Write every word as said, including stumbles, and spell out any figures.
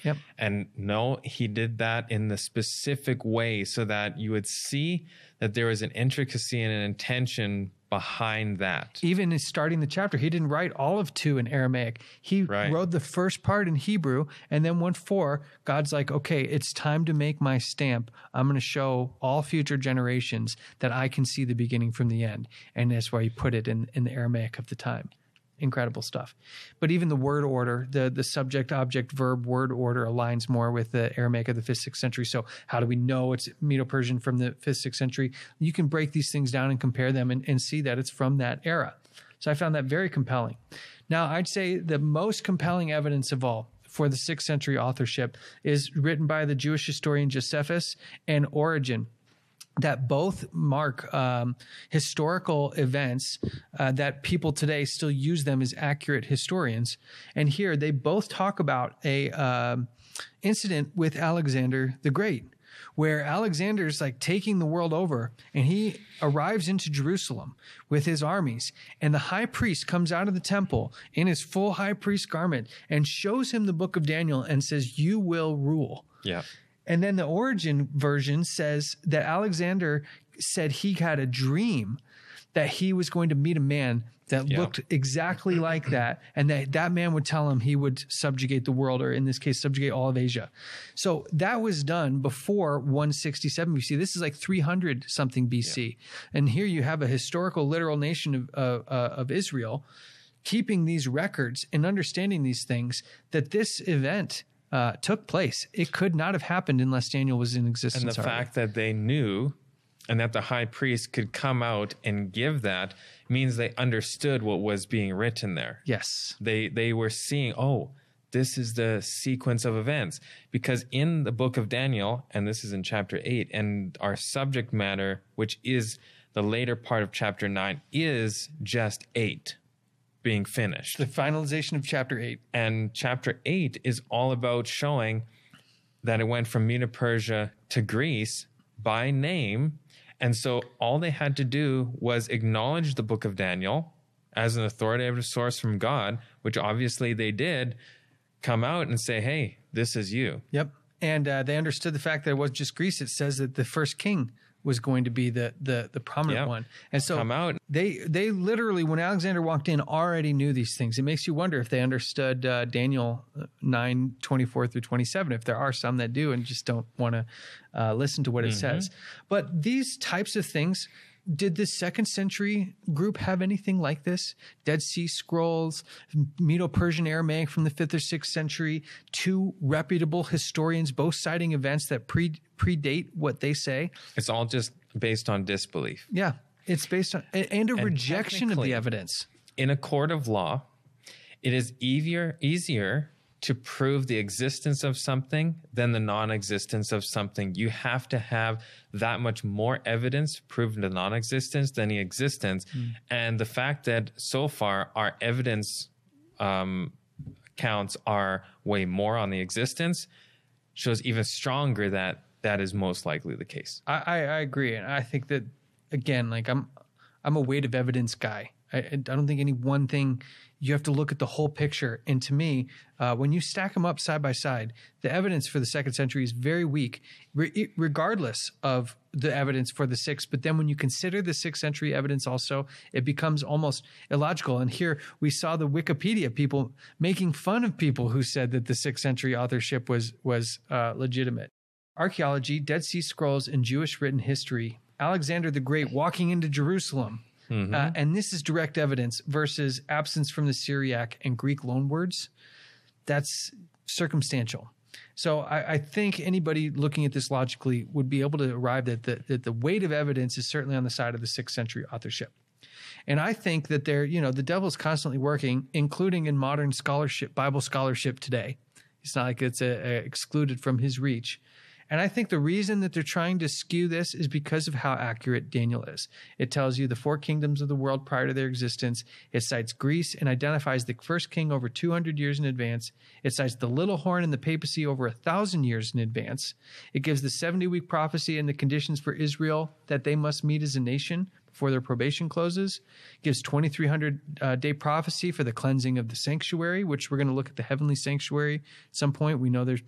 Yep. And no, he did that in the specific way so that you would see that there was an intricacy and an intention behind that. Even in starting the chapter, he didn't write all of two in Aramaic. He Right. wrote the first part in Hebrew, and then one four, God's like, okay, it's time to make my stamp. I'm going to show all future generations that I can see the beginning from the end. And that's why he put it in, in the Aramaic of the time. Incredible stuff. But even the word order, the, the subject, object, verb, word order aligns more with the Aramaic of the fifth, sixth century. So how do we know it's Medo-Persian from the fifth, sixth century? You can break these things down and compare them and, and see that it's from that era. So I found that very compelling. Now, I'd say the most compelling evidence of all for the sixth century authorship is written by the Jewish historian Josephus and Origen, that both mark um, historical events uh, that people today still use them as accurate historians. And here they both talk about a um, incident with Alexander the Great, where Alexander's like taking the world over, and he arrives into Jerusalem with his armies, and the high priest comes out of the temple in his full high priest garment and shows him the book of Daniel and says, "You will rule." Yeah. And then the Origin version says that Alexander said he had a dream that he was going to meet a man that Yeah. looked exactly like that, and that that man would tell him he would subjugate the world, or in this case, subjugate all of Asia. So that was done before one sixty-seven B C. This is like three hundred something B C. Yeah. And here you have a historical, literal nation of, uh, uh, of Israel keeping these records and understanding these things, that this event Uh, took place. It could not have happened unless Daniel was in existence. And the already. fact that they knew and that the high priest could come out and give that means they understood what was being written there. Yes. They they were seeing, oh, this is the sequence of events. Because in the book of Daniel, and this is in chapter eight, and our subject matter, which is the later part of chapter nine, is just eight being finished. The finalization of chapter eight. And chapter eight is all about showing that it went from Medo-Persia to Greece by name. And so all they had to do was acknowledge the book of Daniel as an authoritative source from God, which obviously they did, come out and say, hey, this is you. Yep. And uh, they understood the fact that it was just Greece. It says that the first king was going to be the the, the prominent Yep. one. And so Come out. they they literally, when Alexander walked in, already knew these things. It makes you wonder if they understood uh, Daniel nine, twenty-four through twenty-seven, if there are some that do and just don't want to uh, listen to what it Mm-hmm. says. But these types of things, did the second century group have anything like this? Dead Sea Scrolls, Medo-Persian Aramaic from the fifth or sixth century, two reputable historians, both citing events that pre predate what they say. It's all just based on disbelief. Yeah, it's based on, and a And rejection of technically- the evidence. In a court of law, it is easier easier to prove the existence of something than the non-existence of something. You have to have that much more evidence to prove the non-existence than the existence. Mm. And the fact that so far our evidence um, counts are way more on the existence shows even stronger that that is most likely the case. I, I, I agree, and I think that again, like I'm, I'm a weight of evidence guy. I, I don't think any one thing. You have to look at the whole picture. And to me, uh, when you stack them up side by side, the evidence for the second century is very weak, re- regardless of the evidence for the sixth. But then when you consider the sixth century evidence also, it becomes almost illogical. And here we saw the Wikipedia people making fun of people who said that the sixth century authorship was, was uh, legitimate. Archaeology, Dead Sea Scrolls, and Jewish written history. Alexander the Great walking into Jerusalem. Mm-hmm. Uh, and this is direct evidence versus absence from the Syriac and Greek loanwords. That's circumstantial. So I, I think anybody looking at this logically would be able to arrive that the, that the weight of evidence is certainly on the side of the sixth century authorship. And I think that they're, you know, the devil's constantly working, including in modern scholarship, Bible scholarship today. It's not like it's a, a excluded from his reach. And I think the reason that they're trying to skew this is because of how accurate Daniel is. It tells you the four kingdoms of the world prior to their existence. It cites Greece and identifies the first king over two hundred years in advance. It cites the little horn and the papacy over one thousand years in advance. It gives the seventy-week prophecy and the conditions for Israel that they must meet as a nation before their probation closes. It gives twenty-three hundred uh, day prophecy for the cleansing of the sanctuary, which we're going to look at the heavenly sanctuary at some point. We know there's